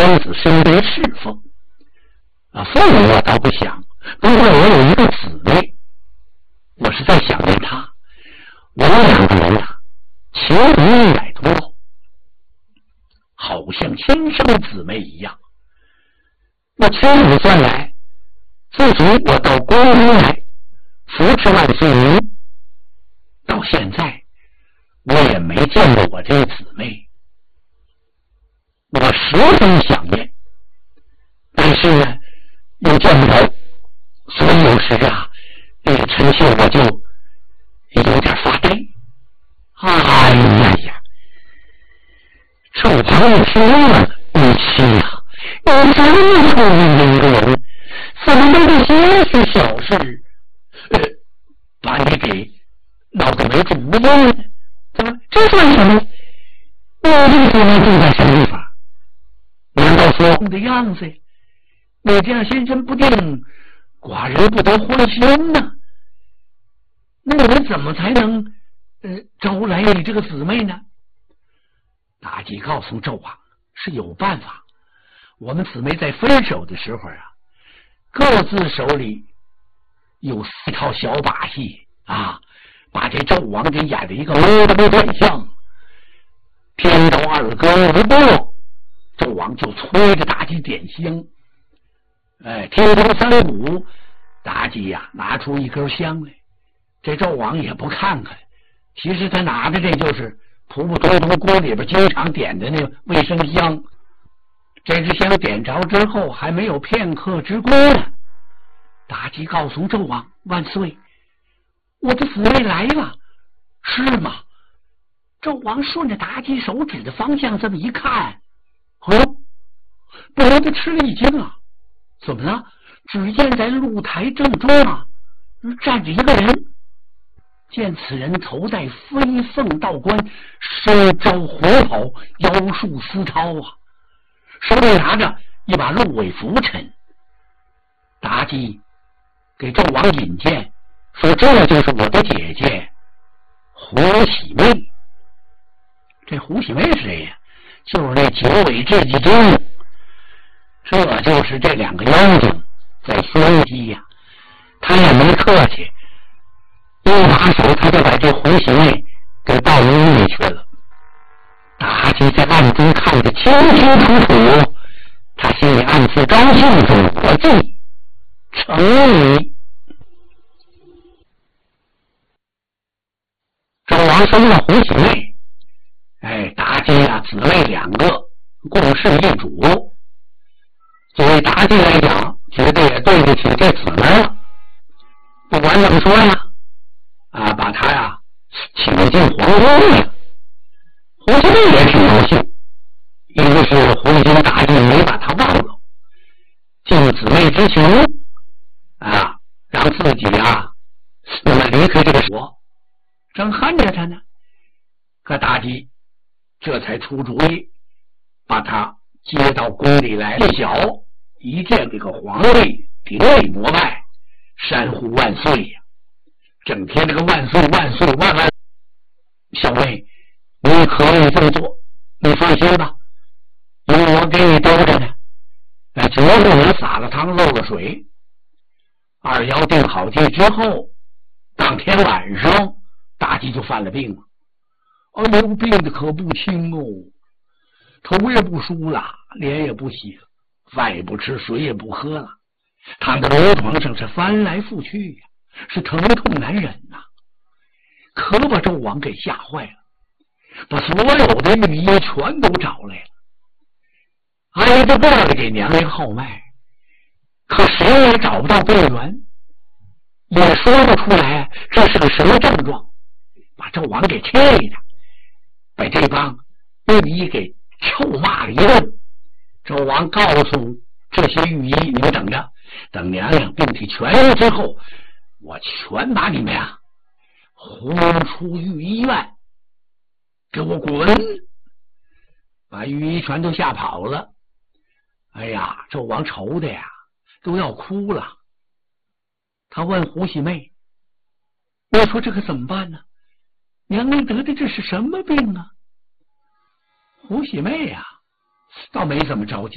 天子身为侍奉父母我倒不想，不过我有一个姊妹，我是在想念她。我们两个人情谊100多，好像亲生姊妹一样。我屈指算来，自从我到宫中来扶持万岁爷，到现在我也没见过我这个姊妹，我十分想念，但是呢又见不着，所以有时陈秀我就有点发呆。哎呀，纣王听了，你妻啊，你这么聪明的一个人，怎么能为些许小事把你给闹得没主意呢？怎么这算什么？我这个姊妹住在什么地方？难道说的样子，你这样心神不定，寡人不得欢心呢？那你们怎么才能招来你这个姊妹呢？妲己告诉纣王是有办法，我们姊妹在分手的时候各自手里有4套小把戏把这纣王给演了一个没得没转向。天高二歌一过，纣王就催着妲己点香。天高3鼓，妲己拿出一根香来，这纣王也不看看，其实他拿的这就是普普通通锅里边经常点的那个卫生香。这支香点着之后，还没有片刻之功呢，妲己告诉纣王：万岁，我的姊妹来了。是吗？纣王顺着妲己手指的方向这么一看，不由得吃了一惊怎么了？只见在露台正中站着一个人，见此人头戴飞凤道冠，身着虎袍，腰束丝绦手里拿着一把鹿尾拂尘。妲己给纣王引荐，说这就是我的姐姐胡喜妹。这胡喜妹是谁呀？就是那9尾雉鸡精，这就是这2个妖精在宣姬他也没客气，一把手他就把这胡喜妹给抱屋里去了。妲己在暗中看得清清楚楚，他心里暗自高兴着，我计成矣。纣王生了胡喜妹，妲己姊妹2个共侍一主，作为妲己来讲，觉得也对得起这姊妹了。不管怎么说把她请进皇宫了。胡喜妹也挺高兴，一个是胡心妲己没把她忘了，尽姊妹之情让自己那么离开这个国，正恨着他呢。可妲己这才出主意，把他接到宫里来。小一见这个皇帝顶礼膜拜，山呼万岁整天这个万岁万岁万万。小妹，你可以这么做，你放心吧，因为我给你兜着呢。绝不能撒了汤漏了水。二妖定好计之后，当天晚上妲己就犯了病了。病的可不轻头也不梳了，脸也不洗了，饭也不吃，水也不喝了，躺在楼床上是翻来覆去是疼痛难忍可把纣王给吓坏了，把所有的御医全都找来了，挨着个的给娘娘号脉，可谁也找不到病源，也说不出来这是个什么症状，把纣王给气的，把这帮御医给臭骂了一顿。纣王告诉这些御医，你们等着，等娘娘病体痊愈之后，我全把你们轰出御医院，给我滚！把御医全都吓跑了。纣王愁的都要哭了。他问胡喜妹，我说这可怎么办呢？娘娘得的这是什么病胡喜妹倒没怎么着急。